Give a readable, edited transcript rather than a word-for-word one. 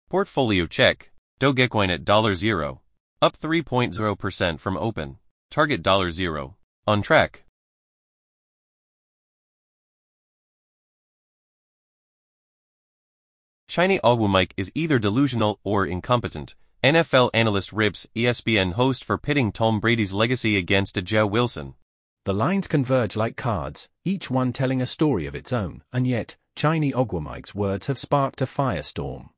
Portfolio check. Dogecoin at $0. Up 3.0% from open. Target $0. On track. Shiny Ogwumike is either delusional or incompetent. NFL analyst rips ESPN host for pitting Tom Brady's legacy against Joe Wilson. The lines converge like cards, each one telling a story of its own, and yet, Shiny Ogwumike's words have sparked a firestorm.